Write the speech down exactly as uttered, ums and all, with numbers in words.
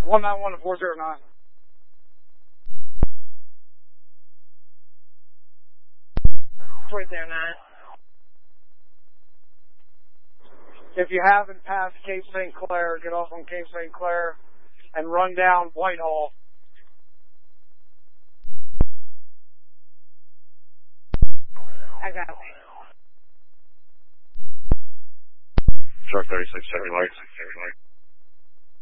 one nine one to four zero nine. four zero nine. If you haven't passed Cape Saint Clair, get off on Cape Saint Clair and run down Whitehall. I got it. Truck thirty-six, Chevy Light.